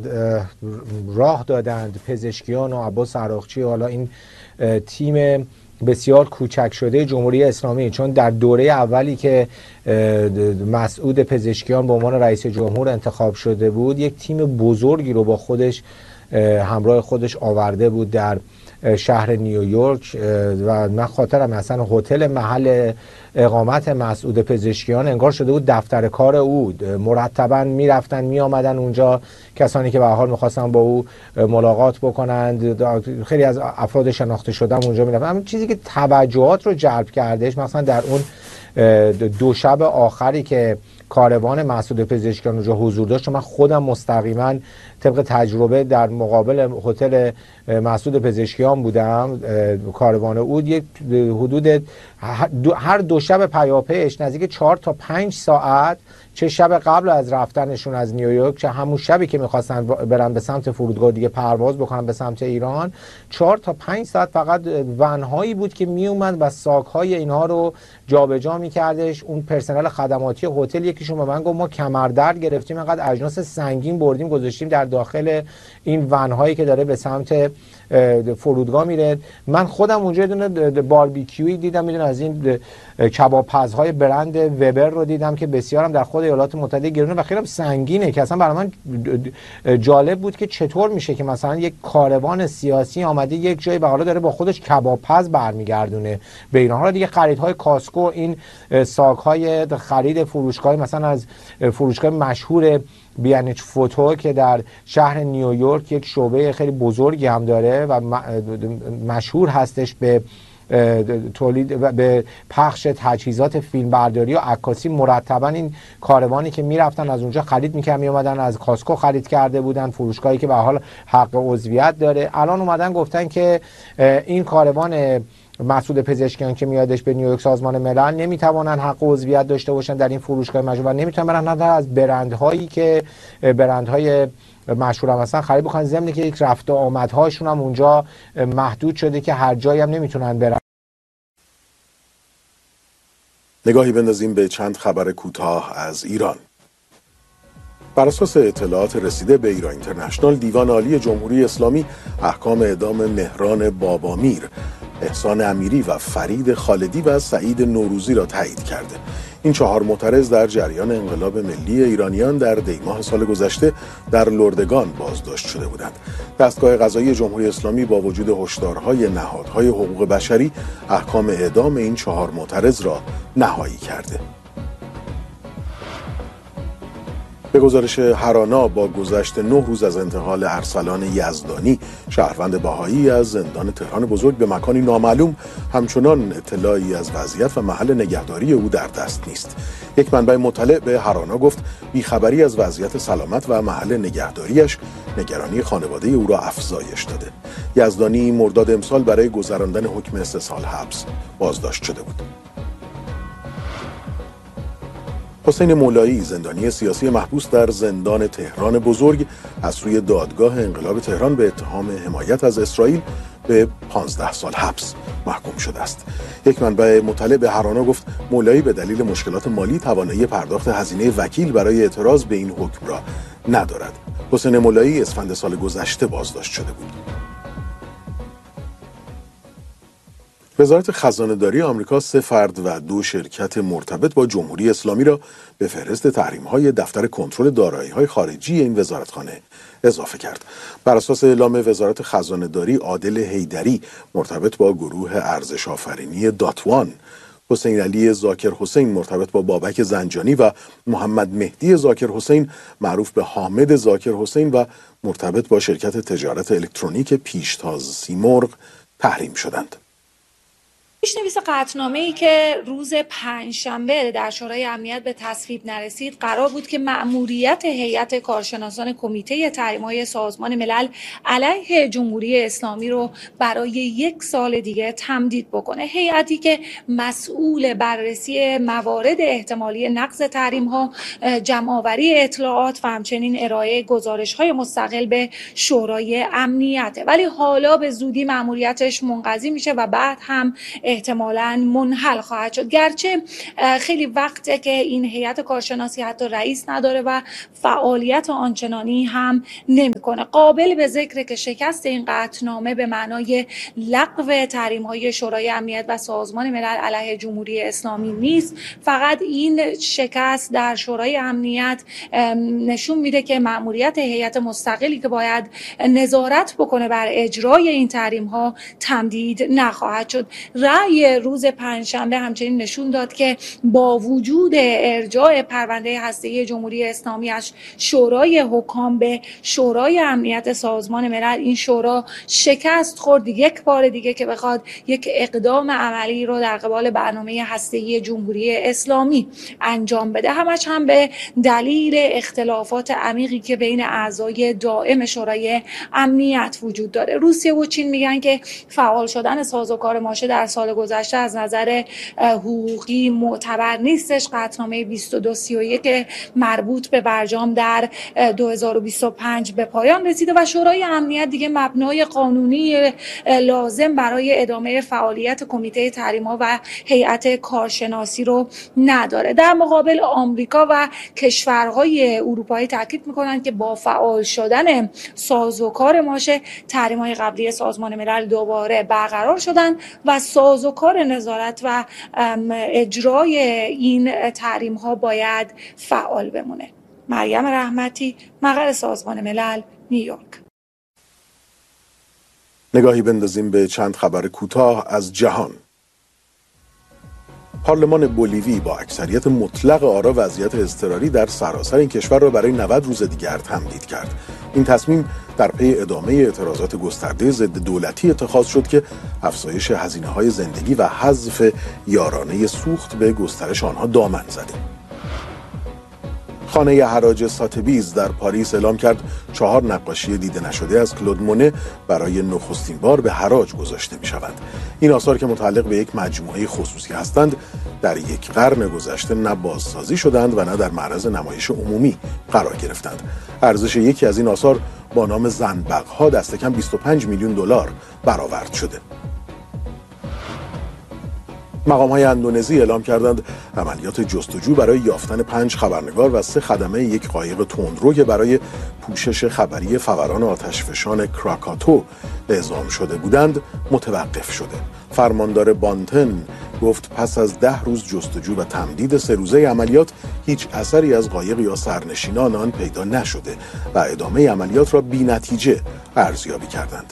راه دادند پزشکیان و عباس عراقچی، حالا این تیم بسیار کوچک شده جمهوری اسلامی، چون در دوره اولی که مسعود پزشکیان به عنوان رئیس جمهور انتخاب شده بود یک تیم بزرگی رو با خودش همراه خودش آورده بود در شهر نیویورک و من خاطرم اصلا هتل محل اقامت مسعود پزشکیان انگار شده بود دفتر کار او. مرتبا میرفتن می آمدن اونجا کسانی که به هر حال میخواستن با او ملاقات بکنند، خیلی از افراد شناخته شده اونجا میرفتن. همین چیزی که توجهات رو جلب کردش مثلا در اون دو شب آخری که کاروان مسعود پزشکیان اونجا حضور داشت، من خودم مستقیما طبق تجربه در مقابل هتل مسعود پزشکیان بودم، کاروان او یک حدود هر دو شب پیاپیش نزدیک 4 تا 5 ساعت، چه شب قبل از رفتنشون از نیویورک چه همون شبی که میخواستن برن به سمت فرودگاه دیگه پرواز بکنن به سمت ایران، 4 تا 5 ساعت فقط ونهایی بود که میومد و ساک‌های اینها رو جابجا میکردش. اون پرسنل خدماتی هتل یکیشون به من گفت ما کمردرد گرفتیم، اینقدر اجناس سنگین بردیم گذاشتیم در داخل این ونهایی که داره به سمت فرودگاه میره. من خودم اونجا یه دونه باربیکیویی دیدم، میدونم از این کبابپزهای برند وبر رو دیدم که بسیارم در خود ایالات متحده گرونه و خیلی سنگینه، که اصلا برای من جالب بود که چطور میشه که مثلا یک کاروان سیاسی آمده یک جایی و حالا داره با خودش کبابپز برمیگردونه به ایران. حالا دیگه خریدهای کاسکو، این ساک‌های خرید فروشگاه مثلا از فروشگاه مشهور بیانچ فوتو که در شهر نیویورک یک شعبه خیلی بزرگی هم داره و مشهور هستش به تولید و به پخش تجهیزات فیلمبرداری و عکاسی، مرتبا این کاروانی که میرفتن از اونجا خرید میکردن، میومدن از کاسکو خرید کرده بودن، فروشگاهی که به حال حق عضویت داره. الان اومدن گفتن که این کاروان مسعود پزشکیان که میادش به نیویورک سازمان ملل نمیتوانن حق عضویت داشته باشن در این فروشگاه مجموعه، نمیتونن برن حتی از برندهایی که برندهای مشهور هم هستن خرید بکنن، ضمن که یک رفت و آمدهاشون هم اونجا محدود شده که هر جایی هم نمیتونن برن. نگاهی بندازیم به چند خبر کوتاه از ایران. بر اساس اطلاعات رسیده به ایران اینترنشنال، دیوان عالی جمهوری اسلامی احکام اعدام مهران بابامیر، احسان امیری و فرید خالدی و سعید نوروزی را تایید کرده. این 4 معترض در جریان انقلاب ملی ایرانیان در دیماه سال گذشته در لردگان بازداشت شده بودند. دستگاه قضایی جمهوری اسلامی با وجود هشدارهای نهادهای حقوق بشری احکام اعدام این 4 معترض را نهایی کرده. به گزارش هرانا، با گذشت 9 روز از انتقال ارسلان یزدانی، شهروند بهایی از زندان تهران بزرگ به مکانی نامعلوم، همچنان اطلاعی از وضعیت و محل نگهداری او در دست نیست. یک منبع مطلع به هرانا گفت بیخبری از وضعیت سلامت و محل نگهداریش نگرانی خانواده او را افزایش داده. یزدانی مرداد امسال برای گذراندن حکم 3 سال حبس بازداشت شده بود. حسین مولایی، زندانی سیاسی محبوس در زندان تهران بزرگ، از سوی دادگاه انقلاب تهران به اتهام حمایت از اسرائیل به 15 سال حبس محکوم شده است. یک منبع مطلع به هرانا گفت مولایی به دلیل مشکلات مالی توانایی پرداخت هزینه وکیل برای اعتراض به این حکم را ندارد. حسین مولایی اسفند سال گذشته بازداشت شده بود. وزارت خزانه‌داری آمریکا 3 فرد و 2 شرکت مرتبط با جمهوری اسلامی را به فهرست تحریم‌های دفتر کنترل دارایی‌های خارجی این وزارتخانه اضافه کرد. بر اساس اعلام وزارت خزانه‌داری، عادل حیدری مرتبط با گروه ارزش آفرینی داتوان، حسین علی ذاکر حسین مرتبط با بابک زنجانی و محمد مهدی ذاکر حسین معروف به حامد ذاکر حسین و مرتبط با شرکت تجارت الکترونیک پیشتاز سیمرغ تحریم شدند. پیش‌نویس قطعنامه‌ای که روز پنجشنبه در شورای امنیت به تصویب نرسید، قرار بود که مأموریت هیئت کارشناسان کمیته تحریم‌های سازمان ملل علیه جمهوری اسلامی رو برای 1 سال دیگه تمدید بکنه. هیئتی که مسئول بررسی موارد احتمالی نقض تحریم‌ها، جمع‌آوری اطلاعات و همچنین ارائه گزارش‌های مستقل به شورای امنیته. ولی حالا به زودی مأموریتش منقضی میشه و بعد هم احتمالاً منحل خواهد شد. گرچه خیلی وقته که این هیئت کارشناسی حتی رئیس نداره و فعالیت آنچنانی هم نمیکنه. قابل به ذکر که شکست این قطعنامه به معنای لغو تحریم‌های شورای امنیت و سازمان ملل علیه جمهوری اسلامی نیست. فقط این شکست در شورای امنیت نشون میده که مأموریت هیئت مستقلی که باید نظارت بکنه بر اجرای این تحریم‌ها تمدید نخواهد شد. رأی روز پنجشنبه همچنین نشون داد که با وجود ارجاع پرونده هسته‌ای جمهوری اسلامی از شورای حکام به شورای امنیت سازمان ملل، این شورا شکست خورد یک بار دیگه که بخواد یک اقدام عملی رو در قبال برنامه هسته‌ای جمهوری اسلامی انجام بده. همش هم به دلیل اختلافات عمیقی که بین اعضای دائم شورای امنیت وجود داره. روسیه و چین میگن که فعال شدن سازوکار ماشه در سال گذشته از نظر حقوقی معتبر نیستش. قطعنامه 2231 مربوط به برجام در 2025 به پایان رسیده و شورای امنیت دیگه مبنای قانونی لازم برای ادامه فعالیت کمیته تحریم‌ها و هیئت کارشناسی رو نداره. در مقابل آمریکا و کشورهای اروپایی تاکید میکنند که با فعال شدن سازوکار ماشه تحریم‌های قبلی سازمان ملل دوباره برقرار شدن و سازوکار نظارت و اجرای این تحریم‌ها باید فعال بمونه. مریم رحمتی، مقر سازمان ملل، نیویورک. نگاهی بندازیم به چند خبر کوتاه از جهان. پارلمان بولیوی با اکثریت مطلق آرا وضعیت اضطراری در سراسر این کشور را برای 90 روز دیگر تمدید کرد. این تصمیم در پی ادامه اعتراضات گسترده ضد دولتی اتخاذ شد که افزایش هزینه‌های زندگی و حذف یارانه سوخت به گسترش آنها دامن زده. خانه حراج ساتبیز در پاریس اعلام کرد 4 نقاشی دیده نشده از کلود مونه برای نخستین بار به حراج گذاشته می شوند. این آثار که متعلق به یک مجموعه خصوصی هستند در یک قرن گذشته نه بازسازی شدند و نه در معرض نمایش عمومی قرار گرفتند. ارزش یکی از این آثار با نام زنبق‌ها دست کم 25 میلیون دلار برآورد شده. مقام‌های اندونزی اعلام کردند عملیات جستجو برای یافتن 5 خبرنگار و 3 خدمه یک قایق تندرو که برای پوشش خبری فوران آتشفشان کراکاتو اعزام شده بودند متوقف شده. فرماندار بانتن گفت پس از 10 روز جستجو و تمدید 3 روزه عملیات هیچ اثری از قایق یا سرنشینان آن پیدا نشده و ادامه عملیات را بی‌نتیجه ارزیابی کردند.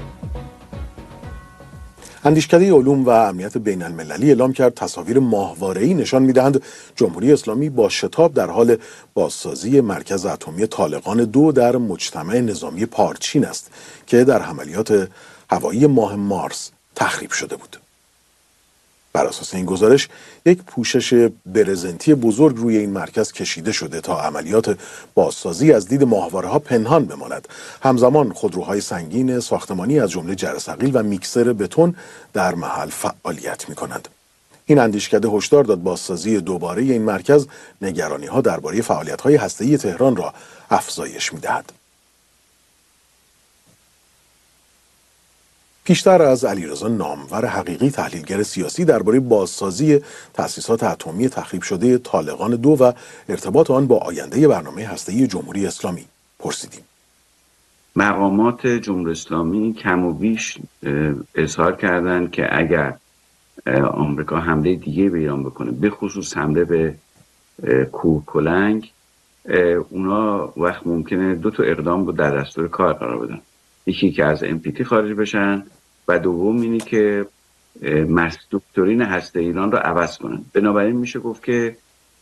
اندیشکده علوم و امنیت بین المللی اعلام کرد تصاویر ماهواره‌ای نشان می‌دهند جمهوری اسلامی با شتاب در حال بازسازی مرکز اتمی طالقان 2 در مجتمع نظامی پارچین است که در عملیات هوایی ماه مارس تخریب شده بود. بر اساس این گزارش یک پوشش برزنتی بزرگ روی این مرکز کشیده شده تا عملیات بازسازی از دید ماهواره‌ها پنهان بماند. همزمان خودروهای سنگین ساختمانی از جمله جرثقیل و میکسر بتون در محل فعالیت می‌کنند. این اندیشکده هشدار داد بازسازی دوباره این مرکز نگرانی‌ها درباره فعالیت‌های هسته‌ای تهران را افزایش می‌دهد. پیشتر از علیرضا نامور حقیقی تحلیلگر سیاسی درباره بازسازی تأسیسات اتمی تخریب شده طالقان 2 و ارتباط آن با آینده برنامه هسته‌ای جمهوری اسلامی پرسیدیم. مقامات جمهوری اسلامی کم و بیش اظهار کردند که اگر آمریکا حمله دیگه به ایران بکنه، به خصوص حمله به کوهکلنگ، اونا وقت ممکنه 2 اقدام رو در دستور کار قرار بدن. یکی که از NPT خارج بشن و دوم اینی که دکترین هسته ایران رو عوض کنن. بنابراین میشه گفت که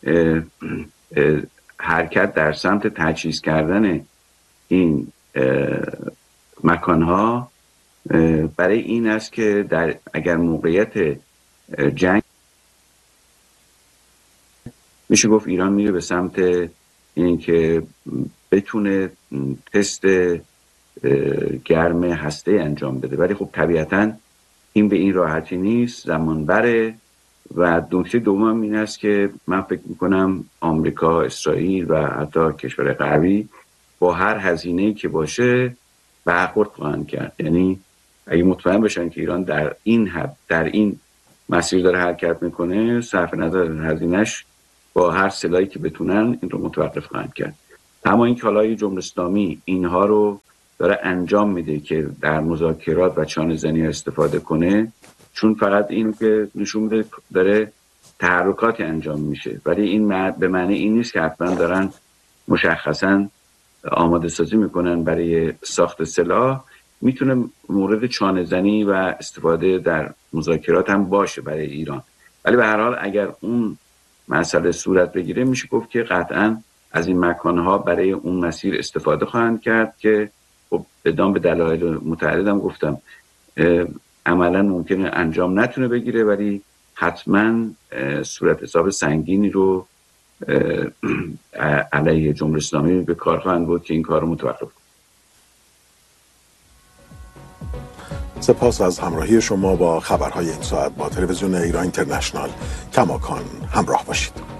حرکت در سمت تجهیز کردن این مکانها برای این است که اگر موقعیت جنگ میشه گفت ایران میره به سمت این که بتونه تست گرم هسته انجام بده. ولی خب طبیعتاً این به این راحتی نیست، زمان بره. و نکته دوم این است که من فکر میکنم آمریکا، اسرائیل و حتی کشور غربی با هر هزینه‌ای که باشه برخورد خواهند کرد. یعنی اگه مطمئن باشن که ایران در این مسیر داره حرکت میکنه، صرف نظر هزینه‌اش با هر سلاحی که بتونن این رو متوقف خواهند کرد. اما این کالای جمهوری اسلامی اینها رو داره انجام میده که در مذاکرات و چانه زنی استفاده کنه، چون فقط این که نشون میده داره تحرکاتی انجام میشه، ولی این به معنی این نیست که حتما دارن مشخصا آماده سازی میکنن برای ساخت سلاح. میتونه مورد چانه زنی و استفاده در مذاکرات هم باشه برای ایران، ولی به هر حال اگر اون مسئله صورت بگیره میشه گفت که قطعا از این مکانها برای اون مسیر استفاده خواهند کرد که خب به دلایل متعدد هم گفتم عملا ممکنه انجام نتونه بگیره، ولی حتما صورت حساب سنگینی رو علیه جمهوری اسلامی به کار خواهند بود که این کار رو متوقف کنه. سپاس از همراهی شما با خبرهای این ساعت. با تلویزیون ایران اینترنشنال کماکان همراه باشید.